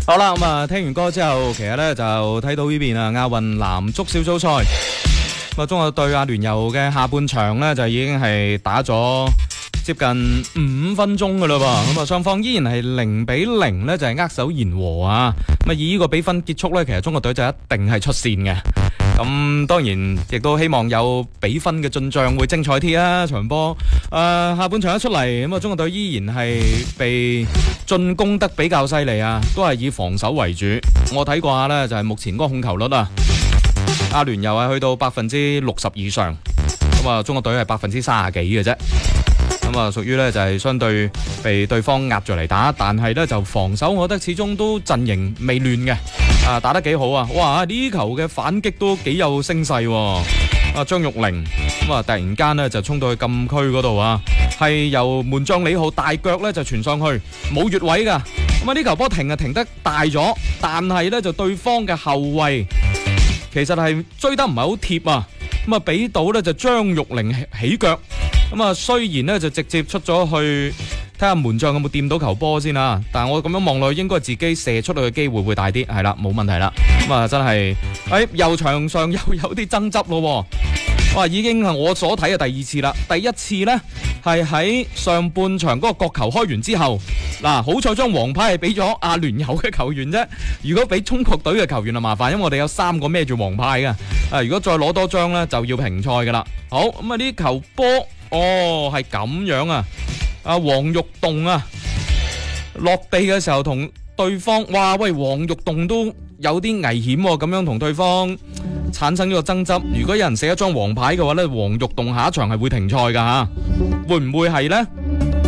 好啦，咁啊，聽完歌之後，其實咧就睇到呢邊啊亞運男足小組賽，咁啊中國隊阿聯酋嘅下半場咧就已經係打咗接近5分鐘噶啦噃，咁啊雙方依然係0-0咧，就係握手言和啊。咁啊以呢個比分結束咧，其實中國隊就一定係出線嘅。咁當然亦都希望有比分嘅進賬會精彩啲啊！場波下半場一出嚟，咁啊中國隊依然係被進攻得比較犀利啊，都係以防守為主。我睇過下呢，就係目前嗰個控球率啊，阿聯酋係去到60%以上，咁啊中國隊係30%幾嘅啫。咁啊屬於呢就係相對被對方壓住嚟打，但係呢就防守，我覺得始終都陣型未亂嘅。打得幾好啊！哇，呢球嘅反擊都幾有聲勢喎。張玉寧咁啊，突然間呢就衝到去禁區嗰度啊，係由門將李浩大腳呢就傳上去，冇越位噶。咁啊呢球波停得大咗，但係呢就對方嘅後衛其實係追得唔係好貼啊。咁啊俾到呢就張玉寧起腳，咁啊雖然呢就直接出咗去。睇下門將有冇掂到球波先啊！但係我咁樣望落去，應該自己射出去嘅機會會大啲，係啦，冇問題啦。咁啊，真係右場上又有啲爭執咯。哇，已經係我所睇嘅第二次啦。第一次呢係喺上半場嗰個角球開完之後，嗱，好彩張黃牌係俾咗阿聯酋嘅球員啫。如果俾中國隊嘅球員就麻煩，因為我哋有3個孭住黃牌嘅。如果再攞多張呢，就要停賽噶啦。好，咁啊呢球波，係咁樣啊！黃玉棟啊，落地嘅時候同對方，哇喂，黃玉棟都有啲危險喎，咁樣同對方產生呢個爭執。如果有人射一張黃牌嘅話呢，黃玉棟下一場係會停賽噶吓，會唔會係呢？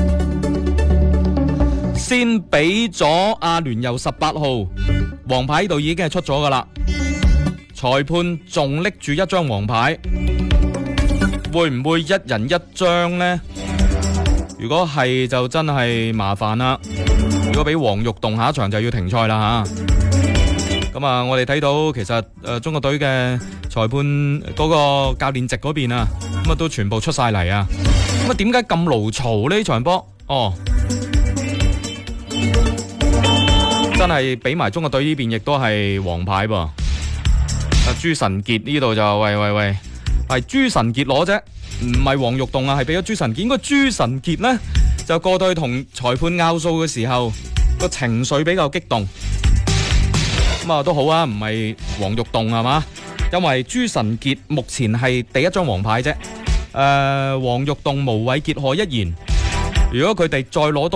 先俾咗阿聯酋18號黃牌，呢度已經係出咗噶啦，裁判仲拎住一張黃牌，會唔會一人一張呢？如果係就真係麻煩啦。如果俾黃玉棟下一場就要停賽啦吓。咁啊，我哋睇到其實中國隊嘅裁判嗰個教練席嗰邊啊，咁啊都全部出晒嚟啊。咁啊點解咁勞嘈呢場波？真係俾埋中國隊呢邊亦都係黃牌噃。朱晨傑呢度就喂，係朱晨傑攞啫。唔係黃玉棟啊，係俾咗朱晨傑。應該朱晨傑呢就過到去同裁判拗數嘅時候，個情緒比較激動。咁啊都好啊，唔係黃玉棟係嘛？因為朱晨傑目前係第一張黃牌啫。黃玉棟無謂結害一言。如果佢哋再攞多